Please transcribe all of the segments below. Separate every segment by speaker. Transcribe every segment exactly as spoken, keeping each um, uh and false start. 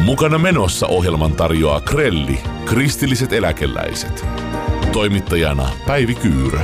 Speaker 1: Mukana menossa ohjelman tarjoaa Krelli, kristilliset eläkeläiset. Toimittajana Päivi Kyyrö.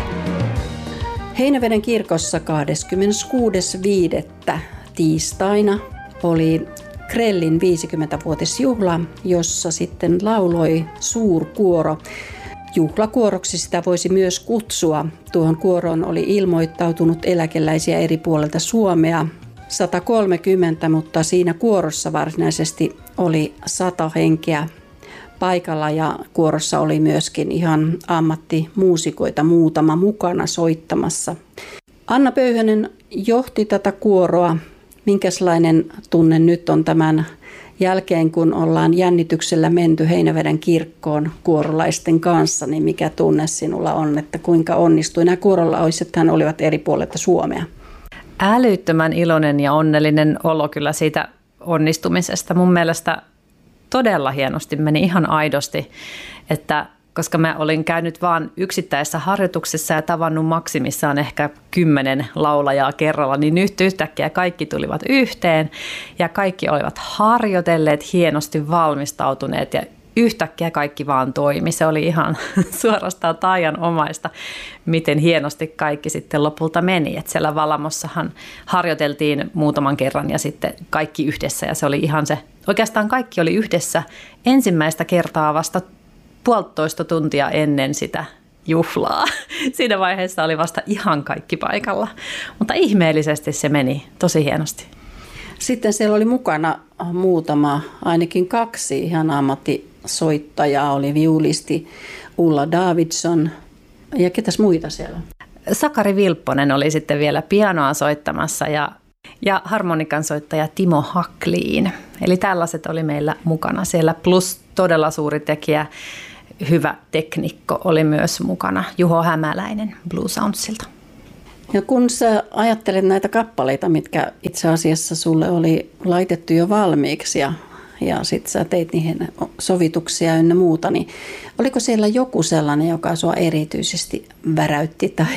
Speaker 2: Heinäveden kirkossa kahdeskymmeneskuudes viidettä tiistaina oli Krellin viisikymmenvuotisjuhla, jossa sitten lauloi suurkuoro. Juhlakuoroksi sitä voisi myös kutsua. Tuohon kuoroon oli ilmoittautunut eläkeläisiä eri puolilta Suomea sata kolmekymmentä, mutta siinä kuorossa varsinaisesti oli sata henkeä paikalla ja kuorossa oli myöskin ihan ammattimuusikoita muutama mukana soittamassa. Anna Pöyhönen johti tätä kuoroa. Minkälainen tunne nyt on tämän jälkeen, kun ollaan jännityksellä menty Heinäveden kirkkoon kuorolaisten kanssa, niin mikä tunne sinulla on, että kuinka onnistui? Nämä kuorolaisethan olivat eri puolilta Suomea.
Speaker 3: Älyttömän iloinen ja onnellinen olo kyllä siitä onnistumisesta. Mun mielestä todella hienosti meni ihan aidosti, että koska mä olin käynyt vaan yksittäisissä harjoituksissa ja tavannut maksimissaan ehkä kymmenen laulajaa kerralla, niin nyt yhtäkkiä kaikki tulivat yhteen ja kaikki olivat harjoitelleet, hienosti valmistautuneet ja yhtäkkiä kaikki vaan toimi. Se oli ihan suorastaan taianomaista, miten hienosti kaikki sitten lopulta meni. Et siellä Valamossahan harjoiteltiin muutaman kerran ja sitten kaikki yhdessä ja se oli ihan se, oikeastaan kaikki oli yhdessä ensimmäistä kertaa vasta puolitoista tuntia ennen sitä juhlaa. Siinä vaiheessa oli vasta ihan kaikki paikalla, mutta ihmeellisesti se meni tosi hienosti.
Speaker 2: Sitten siellä oli mukana muutama, ainakin kaksi ihan ammattisoittajaa, oli viulisti Ulla Davidson ja ketäs muita siellä?
Speaker 3: Sakari Vilpponen oli sitten vielä pianoa soittamassa ja, ja harmonikan soittaja Timo Hakliin. Eli tällaiset oli meillä mukana siellä, plus todella suuri tekijä, hyvä teknikko oli myös mukana, Juho Hämäläinen Blue Soundsilta.
Speaker 2: Ja kun sä ajattelet näitä kappaleita, mitkä itse asiassa sulle oli laitettu jo valmiiksi ja, ja sitten sä teit niihin sovituksia ynnä muuta, niin oliko siellä joku sellainen, joka sua erityisesti väräytti tai,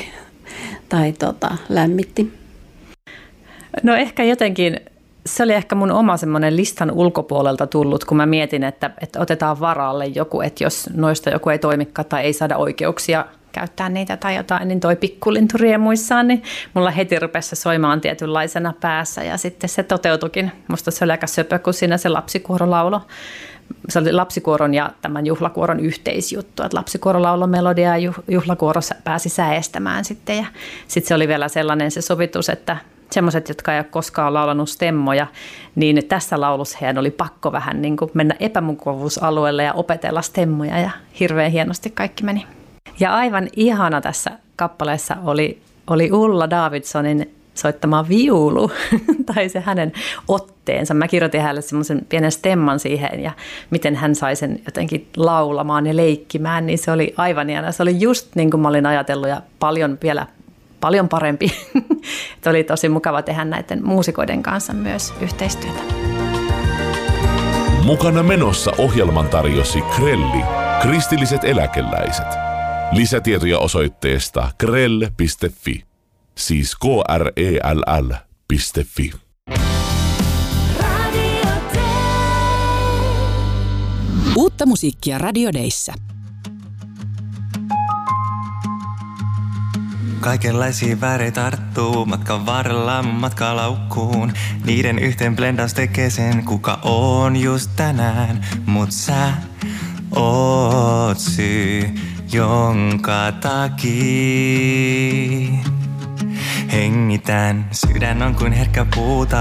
Speaker 2: tai tota, lämmitti?
Speaker 3: No ehkä jotenkin, se oli ehkä mun oma semmoinen listan ulkopuolelta tullut, kun mä mietin, että, että otetaan varalle joku, että jos noista joku ei toimikaan tai ei saada oikeuksia käyttää niitä tai jotain, niin toi pikkulintu riemuissaan, niin mulla heti rupesi soimaan tietynlaisena päässä ja sitten se toteutuikin. Musta se oli aika söpö, kun siinä se lapsikuorolaulo. Se oli lapsikuoron ja tämän juhlakuoron yhteisjuttu, että lapsikuorolaulon melodia ja juhlakuoro pääsi säestämään sitten ja sitten se oli vielä sellainen se sovitus, että semmoiset, jotka ei ole koskaan laulanut stemmoja, niin tässä laulussa heidän oli pakko vähän niin kuin mennä epämukavuusalueelle ja opetella stemmoja ja hirveän hienosti kaikki meni. Ja aivan ihana tässä kappaleessa oli, oli Ulla Davidsonin soittama viulu, tai se hänen otteensa. Mä kirjoitin hänelle semmoisen pienen stemman siihen, ja miten hän sai sen jotenkin laulamaan ja leikkimään, niin se oli aivan ihana. Se oli just niin kuin mä olin ajatellut, ja paljon vielä paljon parempi. Että oli tosi mukava tehdä näiden muusikoiden kanssa myös yhteistyötä.
Speaker 1: Mukana menossa ohjelman tarjosi Krelli, kristilliset eläkeläiset. Lisätietoja osoitteesta krell piste fi, siis k r e l l piste fi.
Speaker 4: Uutta musiikkia Radio Dayssä.
Speaker 5: Kaikenlaisia väreitä tarttuu matkan varrella matkalaukkuun. Niiden yhteen blendaus tekee sen, kuka on just tänään. Mut sä oot syy, jonka takia hengitän. Sydän on kuin herkkä puuta.